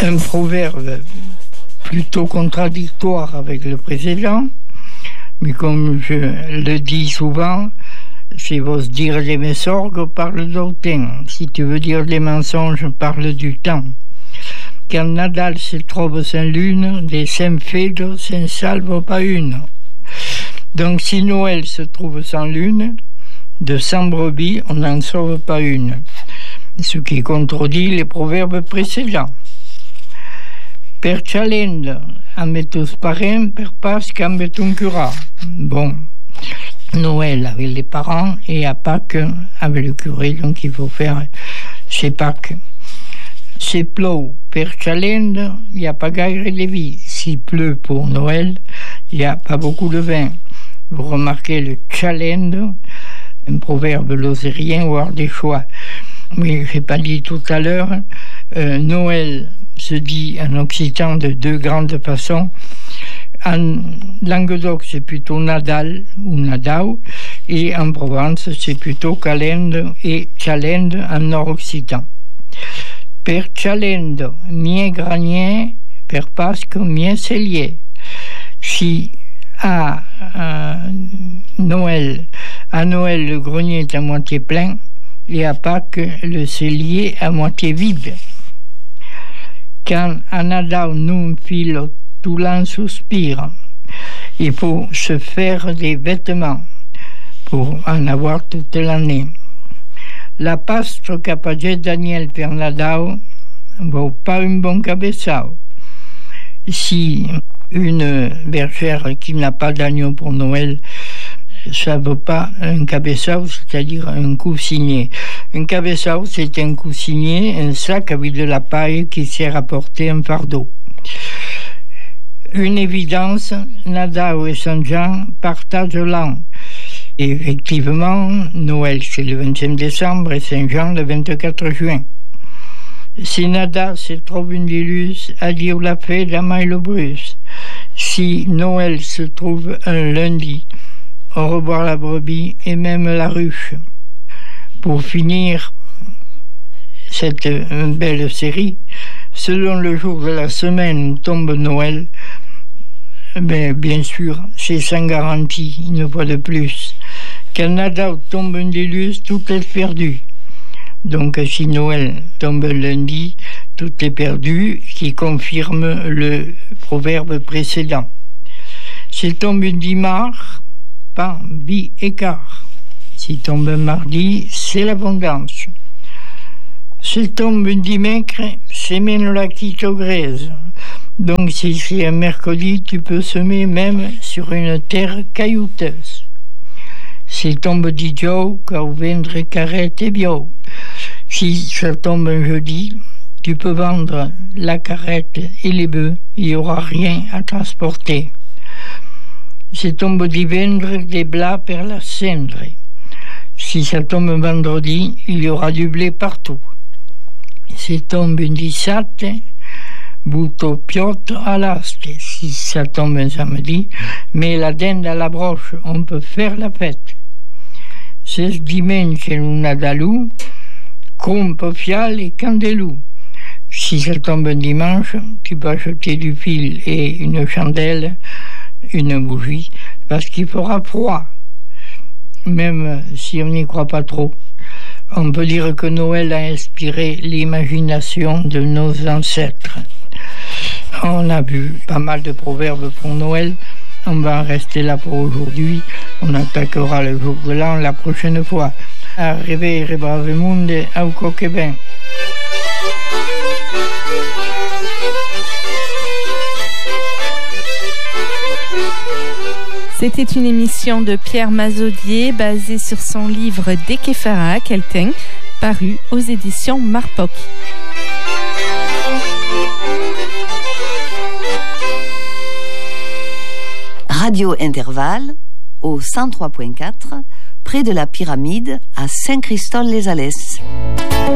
un proverbe plutôt contradictoire avec le précédent, mais comme je le dis souvent, si vous dire des mensonges, parle d'autant. Si tu veux dire des mensonges, parle du temps. Quand Nadal se trouve sans lune, des saints fêtes s'en salvent pas une. Donc si Noël se trouve sans lune, de 100 brebis, on n'en sauve pas une. Ce qui contredit les proverbes précédents. Per Chalende, ametus parem, per Pâques, ametum cura. Bon, Noël avec les parents et à Pâques avec le curé, donc il faut faire ses Pâques. S'il pleut per Chalende, il n'y a pas gaire de vie. S'il pleut pour Noël, il n'y a pas beaucoup de vin. Vous remarquez le Chalende, un proverbe lozérien, voire des choix. Mais je n'ai pas dit tout à l'heure, Noël se dit en occitan de deux grandes façons. En Languedoc, c'est plutôt Nadal ou Nadau, et en Provence, c'est plutôt Calende et Chalende en nord-occitan. Per Chalende, mien granier, per Pâques, mien cellier. Si à Noël, le grenier est à moitié plein, et à Pâques, le cellier à moitié vide. Quand à Nadal nous file tout l'an soupire, il faut se faire des vêtements pour en avoir toute l'année. La pastre qu'a pagé Daniel per Nadal vaut pas un bon cabeçao. Si une bergère qui n'a pas d'agneau pour Noël, ça ne vaut pas un cabeçao, c'est-à-dire un coussinier. Un cabeçao, c'est un coussinier, un sac avec de la paille qui sert à porter un fardeau. Une évidence, Nadal et Saint-Jean partagent l'an. Et effectivement, Noël c'est le 25 décembre et Saint-Jean le 24 juin. Si Nadal se trouve une dilus, à dire la fête d'Amaï le Bruce. Si Noël se trouve un lundi, au revoir la brebis et même la ruche. Pour finir cette belle série, selon le jour de la semaine où tombe Noël, bien sûr, c'est sans garantie, une fois de plus. Quand Nadal tombe un déluge, tout est perdu. Donc si Noël tombe lundi, tout est perdu, qui confirme le proverbe précédent. S'il tombe un dimanche, pas vie écart. S'il tombe un mardi, c'est l'abondance. S'il tombe un dimanche, c'est même la quito graise. Donc si c'est un mercredi, tu peux semer même sur une terre caillouteuse. S'il tombe dimanche, quand vendre carrette et bio. Si ça tombe un jeudi, tu peux vendre la carrette et les bœufs, il n'y aura rien à transporter. Si tombe dimanche, des blats per la cendre. Si ça tombe un vendredi, il y aura du blé partout. Si tombe un dissate, butto piotto all'aste. Si ça tombe un samedi, mets la dinde à la broche, on peut faire la fête. Si dimanche un Nadalou, compe fiale et candelou. Si ça tombe un dimanche, tu peux acheter du fil et une chandelle, une bougie, parce qu'il fera froid. Même si on n'y croit pas trop. On peut dire que Noël a inspiré l'imagination de nos ancêtres. On a vu pas mal de proverbes pour Noël. On va en rester là pour aujourd'hui. On attaquera le jour de l'an la prochaine fois. Arrivederci brave monde, au coquebin. C'était une émission de Pierre Mazaudier basée sur son livre Dekefara Kelten, paru aux éditions Marpoc. Radio Intervalle au 103.4, près de la pyramide à Saint-Christol-les-Alès.